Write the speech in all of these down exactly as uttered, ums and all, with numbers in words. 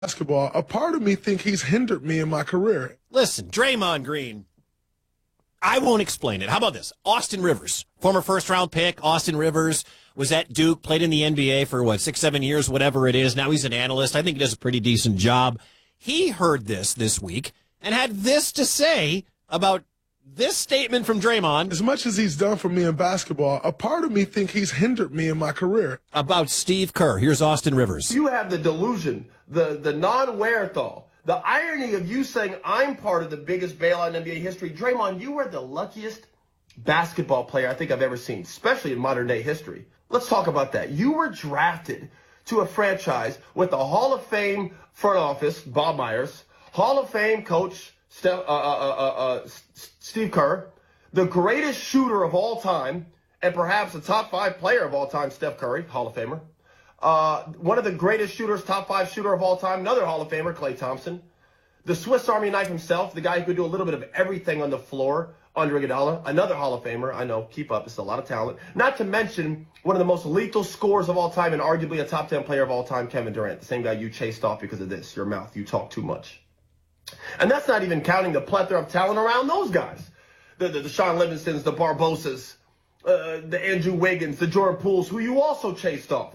basketball, a part of me think he's hindered me in my career. Listen, Draymond Green, I won't explain it. How about this? Austin Rivers, former first-round pick. Austin Rivers was at Duke, played in the N B A for, what, six, seven years, whatever it is. Now he's an analyst. I think he does a pretty decent job. He heard this this week and had this to say about this statement from Draymond. As much as he's done for me in basketball, a part of me think he's hindered me in my career. About Steve Kerr. Here's Austin Rivers. You have the delusion, the, the non-wherethought, the irony of you saying I'm part of the biggest bailout in N B A history. Draymond, you are the luckiest basketball player I think I've ever seen, especially in modern-day history. Let's talk about that. You were drafted to a franchise with a Hall of Fame front office, Bob Myers, Hall of Fame coach, Steph, uh, uh, uh, uh, Steve Kerr, the greatest shooter of all time, and perhaps the top five player of all time, Steph Curry, Hall of Famer. Uh, one of the greatest shooters, top five shooter of all time, another Hall of Famer, Klay Thompson. The Swiss Army knife himself, the guy who could do a little bit of everything on the floor, Andre Iguodala, another Hall of Famer. I know, keep up, it's a lot of talent. Not to mention one of the most lethal scorers of all time and arguably a top ten player of all time, Kevin Durant, the same guy you chased off because of this, your mouth, you talk too much. And that's not even counting the plethora of talent around those guys. The, the, the Sean Livingstons, the Barbosas, uh, the Andrew Wiggins, the Jordan Pooles, who you also chased off.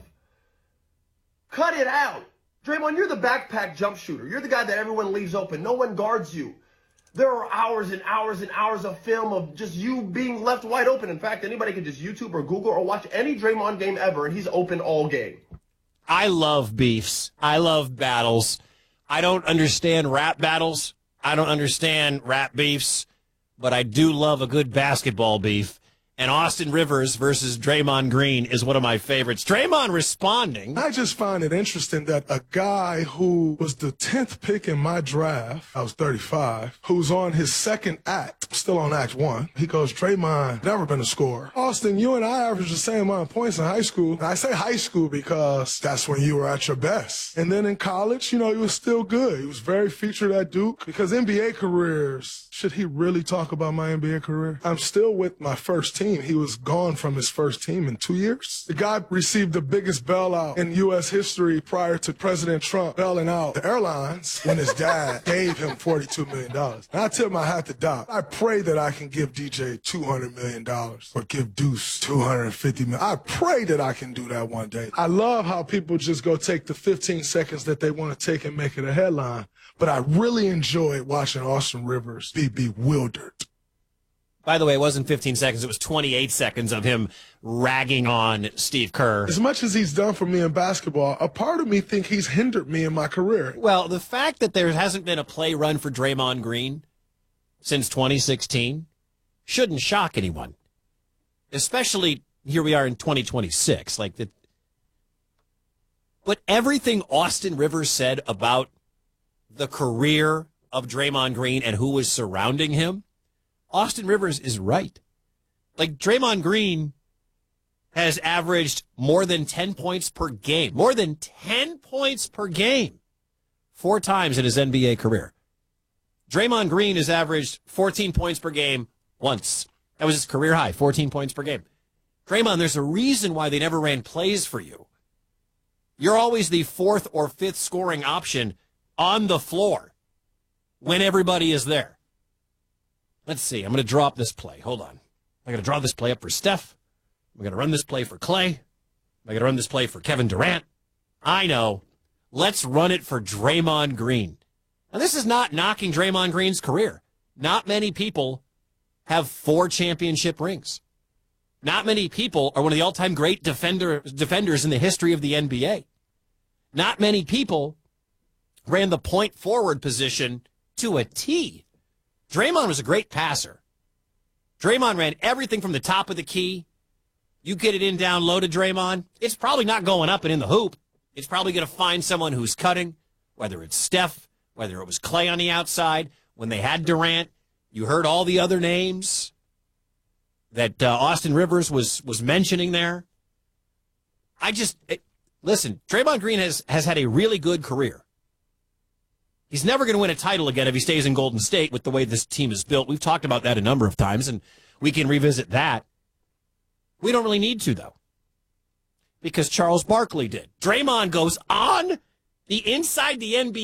Cut it out. Draymond, you're the backpack jump shooter. You're the guy that everyone leaves open. No one guards you. There are hours and hours and hours of film of just you being left wide open. In fact, anybody can just YouTube or Google or watch any Draymond game ever, and he's open all game. I love beefs. I love battles. I don't understand rap battles. I don't understand rap beefs, but I do love a good basketball beef. And Austin Rivers versus Draymond Green is one of my favorites. Draymond responding. I just find it interesting that a guy who was the tenth pick in my draft, I was thirty-five, who's on his second act, still on act one, he goes, Draymond, never been a scorer. Austin, you and I averaged the same amount of points in high school. And I say high school because that's when you were at your best. And then in college, you know, he was still good. He was very featured at Duke because N B A careers, should he really talk about my N B A career? I'm still with my first team. He was gone from his first team in two years. The guy received the biggest bailout in U S history prior to President Trump bailing out the airlines when his dad gave him forty-two million dollars. And I tip my hat to Doc. I pray that I can give D J two hundred million dollars or give Deuce two hundred fifty million dollars. I pray that I can do that one day. I love how people just go take the fifteen seconds that they want to take and make it a headline. But I really enjoyed watching Austin Rivers be bewildered. By the way, it wasn't fifteen seconds. It was twenty-eight seconds of him ragging on Steve Kerr. As much as he's done for me in basketball, a part of me think he's hindered me in my career. Well, the fact that there hasn't been a play run for Draymond Green since twenty sixteen shouldn't shock anyone, especially here we are in twenty twenty-six. Like the, but everything Austin Rivers said about the career of Draymond Green and who was surrounding him, Austin Rivers is right. Like, Draymond Green has averaged more than ten points per game. More than ten points per game. Four times in his N B A career. Draymond Green has averaged fourteen points per game once. That was his career high, fourteen points per game. Draymond, there's a reason why they never ran plays for you. You're always the fourth or fifth scoring option on the floor when everybody is there. Let's see. I'm going to draw up this play. Hold on. I'm going to draw this play up for Steph. I'm going to run this play for Klay. I'm going to run this play for Kevin Durant. I know. Let's run it for Draymond Green. Now, this is not knocking Draymond Green's career. Not many people have four championship rings. Not many people are one of the all-time great defender, defenders in the history of the N B A. Not many people ran the point forward position to a T. Draymond was a great passer. Draymond ran everything from the top of the key. You get it in down low to Draymond, it's probably not going up and in the hoop. It's probably going to find someone who's cutting, whether it's Steph, whether it was Klay on the outside. When they had Durant, you heard all the other names that uh, Austin Rivers was was mentioning there. I just, it, listen, Draymond Green has, has had a really good career. He's never going to win a title again if he stays in Golden State with the way this team is built. We've talked about that a number of times, and we can revisit that. We don't really need to, though, because Charles Barkley did. Draymond goes on The inside the N B A